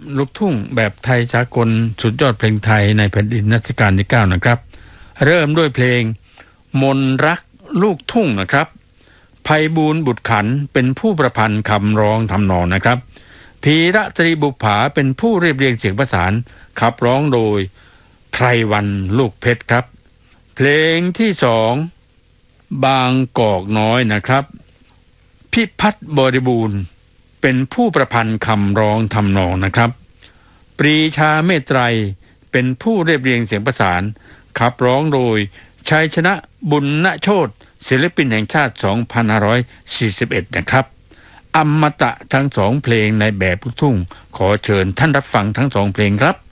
ลูกทุ่งแบบไทยสากลสุดยอดเพลงไทยในแผ่นดินรัชกาลที่9นะครับเริ่มด้วยเพลงมนรักลูกทุ่งนะครับไพบูลย์บุตรขันเป็นผู้ประพันธ์คำร้องทำนองนะครับพีระตรีบุปผาเป็นผู้เรียบเรียงเสียงประสานขับร้องโดยไพรวันลูกเพชรครับเพลงที่2บางกอกน้อยนะครับพิพัฒน์บริบูรณ์เป็นผู้ประพันธ์คำร้องทำนองนะครับปรีชาเมตไตรเป็นผู้เรียบเรียงเสียงประสานขับร้องโดยชัยชนะบุญณโชติศิลปินแห่งชาติ2541นะครับอมตะทั้ง2เพลงในแบบลูกทุ่งขอเชิญท่านรับฟังทั้ง2เพลงครับ